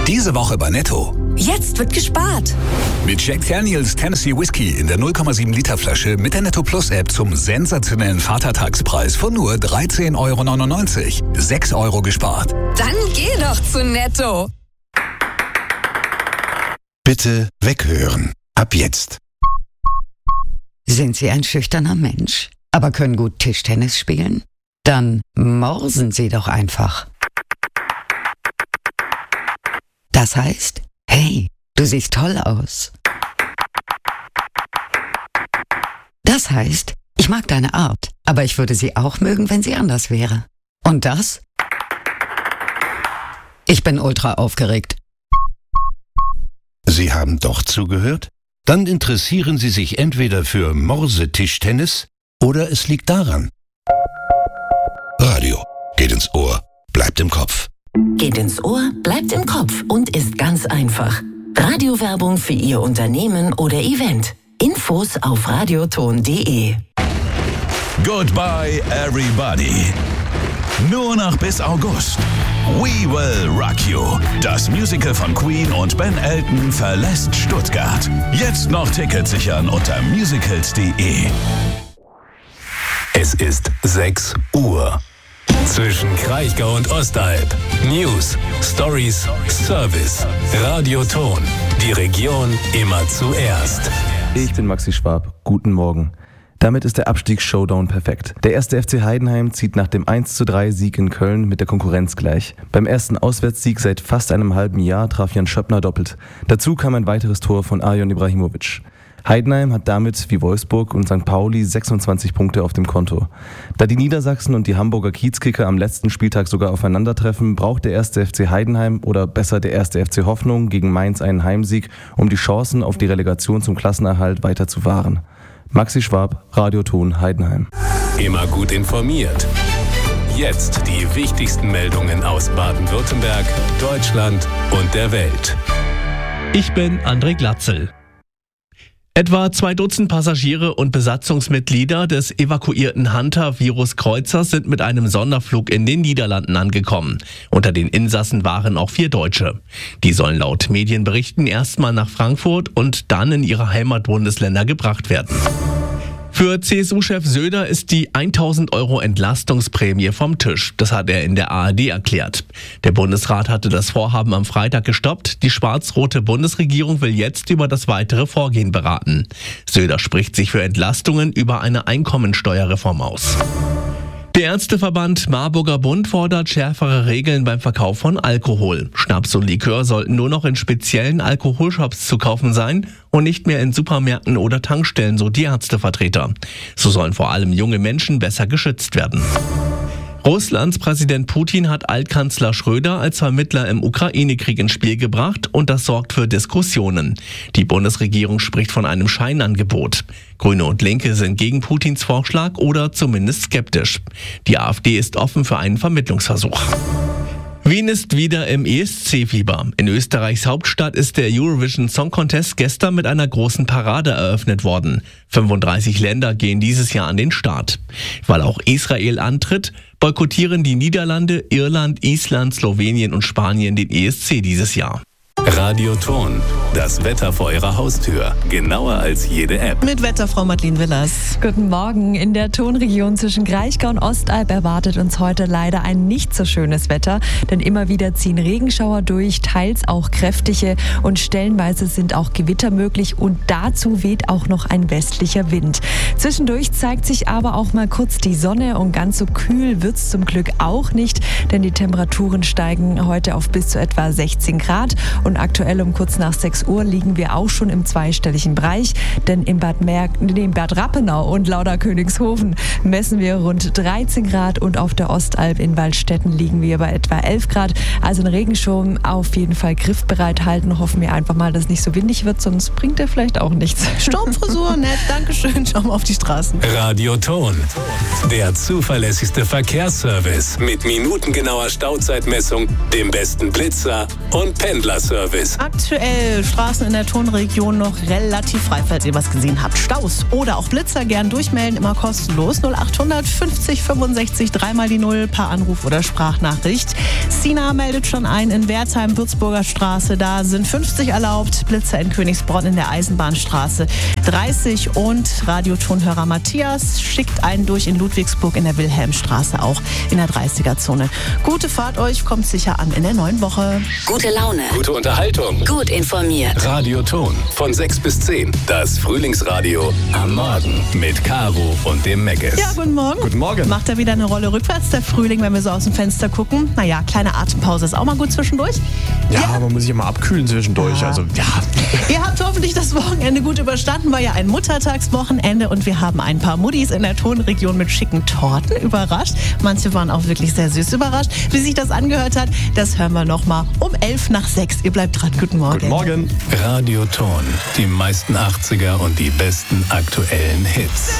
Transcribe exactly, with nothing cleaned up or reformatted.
Diese Woche bei Netto. Jetzt wird gespart. Mit Jack Daniels Tennessee Whiskey in der null Komma sieben Liter Flasche mit der Netto Plus App zum sensationellen Vatertagspreis von nur dreizehn Euro neunundneunzig. sechs Euro gespart. Dann geh doch zu Netto. Bitte weghören. Ab jetzt. Sind Sie ein schüchterner Mensch, aber können gut Tischtennis spielen? Dann morsen Sie doch einfach. Das heißt, hey, du siehst toll aus. Das heißt, ich mag deine Art, aber ich würde sie auch mögen, wenn sie anders wäre. Und das? Ich bin ultra aufgeregt. Sie haben doch zugehört? Dann interessieren Sie sich entweder für Morsetischtennis oder es liegt daran. Radio geht ins Ohr, bleibt im Kopf. Geht ins Ohr, bleibt im Kopf und ist ganz einfach. Radiowerbung für Ihr Unternehmen oder Event. Infos auf radioton punkt de. Goodbye everybody. Nur noch bis August. We Will Rock You. Das Musical von Queen und Ben Elton verlässt Stuttgart. Jetzt noch Tickets sichern unter musicals punkt de. Es ist sechs Uhr. Zwischen Kraichgau und Ostalb. News, Stories, Service. Radioton. Die Region immer zuerst. Ich bin Maxi Schwab. Guten Morgen. Damit ist der Abstiegs-Showdown perfekt. Der erste F C Heidenheim zieht nach dem eins zu drei Sieg in Köln mit der Konkurrenz gleich. Beim ersten Auswärtssieg seit fast einem halben Jahr traf Jan Schöppner doppelt. Dazu kam ein weiteres Tor von Arjon Ibrahimovic. Heidenheim hat damit, wie Wolfsburg und Sankt Pauli, sechsundzwanzig Punkte auf dem Konto. Da die Niedersachsen und die Hamburger Kiezkicker am letzten Spieltag sogar aufeinandertreffen, braucht der erste F C Heidenheim oder besser der erste F C Hoffnung gegen Mainz einen Heimsieg, um die Chancen auf die Relegation zum Klassenerhalt weiter zu wahren. Maxi Schwab, Radioton Heidenheim. Immer gut informiert. Jetzt die wichtigsten Meldungen aus Baden-Württemberg, Deutschland und der Welt. Ich bin André Glatzel. Etwa zwei Dutzend Passagiere und Besatzungsmitglieder des evakuierten Hunter-Virus-Kreuzers sind mit einem Sonderflug in den Niederlanden angekommen. Unter den Insassen waren auch vier Deutsche. Die sollen laut Medienberichten erstmal nach Frankfurt und dann in ihre Heimatbundesländer gebracht werden. Für C S U-Chef Söder ist die tausend Euro Entlastungsprämie vom Tisch. Das hat er in der A R D erklärt. Der Bundesrat hatte das Vorhaben am Freitag gestoppt. Die schwarz-rote Bundesregierung will jetzt über das weitere Vorgehen beraten. Söder spricht sich für Entlastungen über eine Einkommensteuerreform aus. Der Ärzteverband Marburger Bund fordert schärfere Regeln beim Verkauf von Alkohol. Schnaps und Likör sollten nur noch in speziellen Alkoholshops zu kaufen sein und nicht mehr in Supermärkten oder Tankstellen, so die Ärztevertreter. So sollen vor allem junge Menschen besser geschützt werden. Russlands Präsident Putin hat Altkanzler Schröder als Vermittler im Ukraine-Krieg ins Spiel gebracht und das sorgt für Diskussionen. Die Bundesregierung spricht von einem Scheinangebot. Grüne und Linke sind gegen Putins Vorschlag oder zumindest skeptisch. Die AfD ist offen für einen Vermittlungsversuch. Wien ist wieder im E S C-Fieber. In Österreichs Hauptstadt ist der Eurovision Song Contest gestern mit einer großen Parade eröffnet worden. fünfunddreißig Länder gehen dieses Jahr an den Start. Weil auch Israel antritt, boykottieren die Niederlande, Irland, Island, Slowenien und Spanien den E S C dieses Jahr. Radioton. Das Wetter vor Ihrer Haustür. Genauer als jede App. Mit Wetterfrau Madeleine Willers. Guten Morgen. In der Tonregion zwischen Kraichgau und Ostalb erwartet uns heute leider ein nicht so schönes Wetter, denn immer wieder ziehen Regenschauer durch, teils auch kräftige und stellenweise sind auch Gewitter möglich und dazu weht auch noch ein westlicher Wind. Zwischendurch zeigt sich aber auch mal kurz die Sonne und ganz so kühl wird's zum Glück auch nicht, denn die Temperaturen steigen heute auf bis zu etwa sechzehn Grad und aktuell um kurz nach sechs Uhr liegen wir auch schon im zweistelligen Bereich, denn in Bad, Mer- in Bad Rappenau und Lauderkönigshofen messen wir rund dreizehn Grad und auf der Ostalb in Waldstätten liegen wir bei etwa elf Grad. Also einen Regenschirm auf jeden Fall griffbereit halten. Hoffen wir einfach mal, dass es nicht so windig wird, sonst bringt er vielleicht auch nichts. Sturmfrisur, nett, Dankeschön. Schauen wir auf die Straßen. Radioton. Der zuverlässigste Verkehrsservice mit minutengenauer Stauzeitmessung, dem besten Blitzer und Pendlerservice. Quiz. Aktuell Straßen in der Tonregion noch relativ frei, falls ihr was gesehen habt. Staus oder auch Blitzer gern durchmelden, immer kostenlos. null achthundert fünfzig fünfundsechzig, dreimal die Null, per Anruf oder Sprachnachricht. Sina meldet schon ein in Wertheim, Würzburger Straße. Da sind fünfzig erlaubt. Blitzer in Königsbronn in der Eisenbahnstraße dreißig. Und Radiotonhörer Matthias schickt einen durch in Ludwigsburg in der Wilhelmstraße, auch in der dreißiger-Zone. Gute Fahrt euch, kommt sicher an in der neuen Woche. Gute Laune. Gute Unterhaltung. Gut informiert. Radioton von sechs bis zehn. Das Frühlingsradio am Morgen mit Caro und dem Meckes. Ja, guten Morgen. Guten Morgen. Macht er wieder eine Rolle rückwärts, der Frühling, wenn wir so aus dem Fenster gucken? Naja, kleine Atempause ist auch mal gut zwischendurch. Ja, Ja. man muss sich immer abkühlen zwischendurch. Ja. Also, ja. Ihr habt hoffentlich das Wochenende gut überstanden, war ja ein Muttertagswochenende und wir haben ein paar Muttis in der Tonregion mit schicken Torten überrascht. Manche waren auch wirklich sehr süß überrascht. Wie sich das angehört hat, das hören wir nochmal um elf nach sechs. Ihr bleibt dran. Guten Morgen. Guten Morgen. Radioton. Die meisten achtziger und die besten aktuellen Hits.